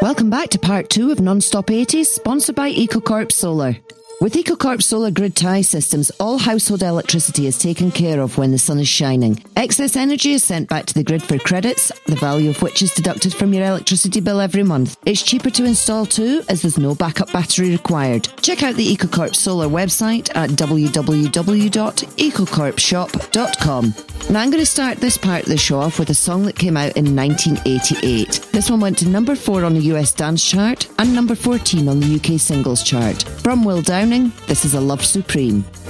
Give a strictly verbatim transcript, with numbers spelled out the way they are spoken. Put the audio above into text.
Welcome back to part two of Non-Stop eighties, sponsored by EcoCorp Solar. With EcoCorp Solar Grid Tie Systems, all household electricity is taken care of when the sun is shining. Excess energy is sent back to the grid for credits, the value of which is deducted from your electricity bill every month. It's cheaper to install too, as there's no backup battery required. Check out the EcoCorp Solar website at w w w dot ecocorp shop dot com. Now I'm going to start this part of the show off with a song that came out in nineteen eighty-eight. This one went to number four on the U S dance chart and number fourteen on the U K singles chart. From Will Downing, this is A Love Supreme.